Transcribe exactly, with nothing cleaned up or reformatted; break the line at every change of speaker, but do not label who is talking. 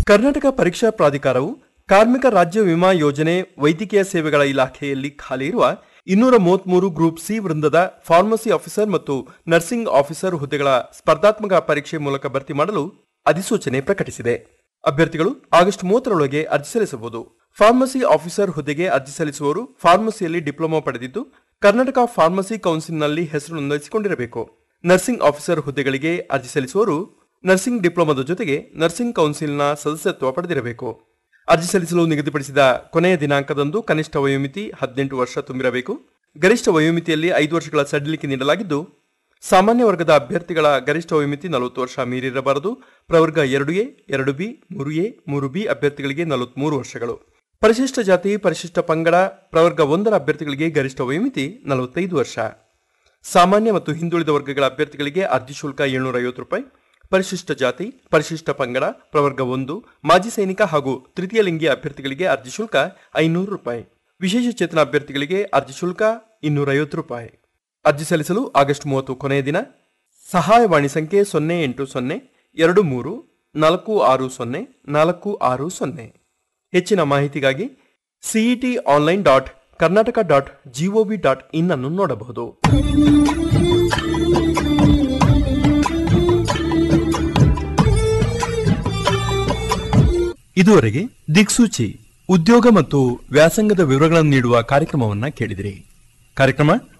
ಕರ್ನಾಟಕ ಪರೀಕ್ಷಾ ಪ್ರಾಧಿಕಾರವು ಕಾರ್ಮಿಕ ರಾಜ್ಯ ವಿಮಾ ಯೋಜನೆ ವೈದ್ಯಕೀಯ ಸೇವೆಗಳ ಇಲಾಖೆಯಲ್ಲಿ ಖಾಲಿ ಇರುವ ಇನ್ನೂರ ಮೂವತ್ಮೂರು ಗ್ರೂಪ್ ಸಿ ವೃಂದದ ಫಾರ್ಮಸಿ ಆಫೀಸರ್ ಮತ್ತು ನರ್ಸಿಂಗ್ ಆಫೀಸರ್ ಹುದ್ದೆಗಳ ಸ್ಪರ್ಧಾತ್ಮಕ ಪರೀಕ್ಷೆ ಮೂಲಕ ಭರ್ತಿ ಮಾಡಲು ಅಧಿಸೂಚನೆ ಪ್ರಕಟಿಸಿದೆ. ಅಭ್ಯರ್ಥಿಗಳು ಆಗಸ್ಟ್ ಮೂವತ್ತರೊಳಗೆ ಅರ್ಜಿ ಸಲ್ಲಿಸಬಹುದು. ಫಾರ್ಮಸಿ ಆಫೀಸರ್ ಹುದ್ದೆಗೆ ಅರ್ಜಿ ಸಲ್ಲಿಸುವವರು ಫಾರ್ಮಸಿಯಲ್ಲಿ ಡಿಪ್ಲೊಮಾ ಪಡೆದಿದ್ದು ಕರ್ನಾಟಕ ಫಾರ್ಮಸಿ ಕೌನ್ಸಿಲ್ನಲ್ಲಿ ಹೆಸರು ನೋಂದಾಯಿಸಿಕೊಂಡಿರಬೇಕು. ನರ್ಸಿಂಗ್ ಆಫೀಸರ್ ಹುದ್ದೆಗಳಿಗೆ ಅರ್ಜಿ ಸಲ್ಲಿಸುವವರು ನರ್ಸಿಂಗ್ ಡಿಪ್ಲೊಮಾದ ಜೊತೆಗೆ ನರ್ಸಿಂಗ್ ಕೌನ್ಸಿಲ್ನ ಸದಸ್ಯತ್ವ ಪಡೆದಿರಬೇಕು. ಅರ್ಜಿ ಸಲ್ಲಿಸಲು ನಿಗದಿಪಡಿಸಿದ ಕೊನೆಯ ದಿನಾಂಕದಂದು ಕನಿಷ್ಠ ವಯೋಮಿತಿ ಹದಿನೆಂಟು ವರ್ಷ ತುಂಬಿರಬೇಕು. ಗರಿಷ್ಠ ವಯೋಮಿತಿಯಲ್ಲಿ ಐದು ವರ್ಷಗಳ ಸಡಿಲಿಕೆ ನೀಡಲಾಗಿದ್ದು ಸಾಮಾನ್ಯ ವರ್ಗದ ಅಭ್ಯರ್ಥಿಗಳ ಗರಿಷ್ಠ ವಯೋಮಿತಿ ನಲವತ್ತು ವರ್ಷ ಮೀರಿರಬಾರದು. ಪ್ರವರ್ಗ ಎರಡು ಎ ಎರಡು ಬಿ ಮೂರು ಎ ಮೂರು ಬಿ ಅಭ್ಯರ್ಥಿಗಳಿಗೆ ನಲವತ್ಮೂರು ವರ್ಷಗಳು. ಪರಿಶಿಷ್ಟ ಜಾತಿ ಪರಿಶಿಷ್ಟ ಪಂಗಡ ಪ್ರವರ್ಗ ಒಂದರ ಅಭ್ಯರ್ಥಿಗಳಿಗೆ ಗರಿಷ್ಠ ವಯೋಮಿತಿ ನಲವತ್ತೈದು ವರ್ಷ. ಸಾಮಾನ್ಯ ಮತ್ತು ಹಿಂದುಳಿದ ವರ್ಗಗಳ ಅಭ್ಯರ್ಥಿಗಳಿಗೆ ಅರ್ಜಿ ಶುಲ್ಕ ಏಳ್ನೂರ ಐವತ್ತು ರೂಪಾಯಿ. ಪರಿಶಿಷ್ಟ ಜಾತಿ ಪರಿಶಿಷ್ಟ ಪಂಗಡ ಪ್ರವರ್ಗ ಒಂದು ಮಾಜಿ ಸೈನಿಕ ಹಾಗೂ ತೃತೀಯ ಲಿಂಗಿ ಅಭ್ಯರ್ಥಿಗಳಿಗೆ ಅರ್ಜಿ ಶುಲ್ಕ ಐನೂರು ರೂಪಾಯಿ. ವಿಶೇಷ ಚೇತನ ಅಭ್ಯರ್ಥಿಗಳಿಗೆ ಅರ್ಜಿ ಶುಲ್ಕ ಇನ್ನೂರ ಐವತ್ತು ರೂಪಾಯಿ. ಅರ್ಜಿ ಸಲ್ಲಿಸಲು ಆಗಸ್ಟ್ ಮೂವತ್ತು ಕೊನೆಯ ದಿನ. ಸಹಾಯವಾಣಿ ಸಂಖ್ಯೆ ಸೊನ್ನೆ ಎಂಟು ಸೊನ್ನೆ ಎರಡು ಮೂರು ನಾಲ್ಕು ಆರು ಸೊನ್ನೆ ನಾಲ್ಕು ಆರು ಸೊನ್ನೆ. ಹೆಚ್ಚಿನ ಮಾಹಿತಿಗಾಗಿ CET online dot Karnataka dot gov dot in ಅನ್ನು ನೋಡಬಹುದು. ಇದುವರೆಗೆ ದಿಕ್ಸೂಚಿ ಉದ್ಯೋಗ ಮತ್ತು ವ್ಯಾಸಂಗದ ವಿವರಗಳನ್ನು ನೀಡುವ ಕಾರ್ಯಕ್ರಮವನ್ನು ಕೇಳಿದಿರಿ. ಕಾರ್ಯಕ್ರಮ